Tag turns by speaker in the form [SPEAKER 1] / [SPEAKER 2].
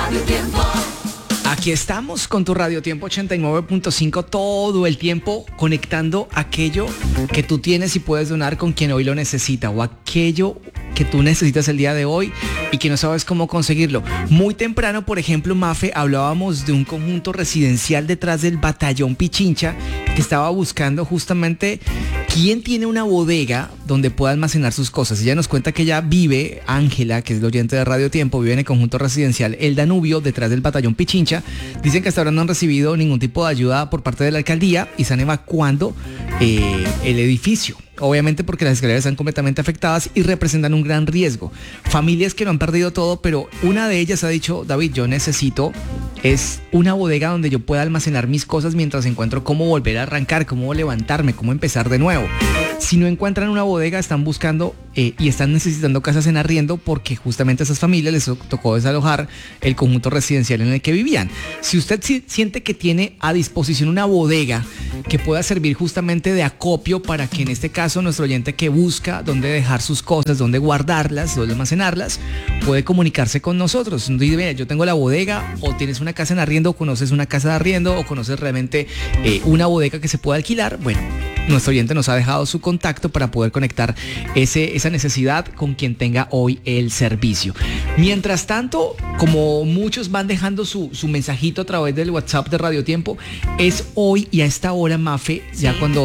[SPEAKER 1] Radio Tiempo.
[SPEAKER 2] Aquí estamos con tu Radio Tiempo 89.5 todo el tiempo, conectando aquello que tú tienes y puedes donar con quien hoy lo necesita, o aquello que tú necesitas el día de hoy y que no sabes cómo conseguirlo. Muy temprano, por ejemplo, Mafe, hablábamos de un conjunto residencial detrás del Batallón Pichincha que estaba buscando justamente quién tiene una bodega donde pueda almacenar sus cosas. Ella nos cuenta que ella vive, Ángela, que es el oyente de Radio Tiempo, vive en el conjunto residencial El Danubio, detrás del Batallón Pichincha. Dicen que hasta ahora no han recibido ningún tipo de ayuda por parte de la alcaldía y están evacuando el edificio. Obviamente porque las escaleras están completamente afectadas y representan un gran riesgo. Familias que lo han perdido todo, pero una de ellas ha dicho: David, yo necesito una bodega donde yo pueda almacenar mis cosas mientras encuentro cómo volver a arrancar, cómo levantarme, cómo empezar de nuevo. Si no encuentran una bodega, están buscando y están necesitando casas en arriendo porque justamente a esas familias les tocó desalojar el conjunto residencial en el que vivían. Si usted siente que tiene a disposición una bodega que pueda servir justamente de acopio para que en este caso nuestro oyente que busca dónde dejar sus cosas, dónde guardarlas, dónde almacenarlas, puede comunicarse con nosotros. Dice: mira, yo tengo la bodega, o tienes una casa en arriendo, o conoces una casa de arriendo, o conoces realmente una bodega que se pueda alquilar. Bueno, nuestro oyente nos ha dejado su contacto para poder conectar esa necesidad con quien tenga hoy el servicio. Mientras tanto, como muchos van dejando su mensajito a través del WhatsApp de Radio Tiempo, es hoy y a esta hora, Mafe, ya cuando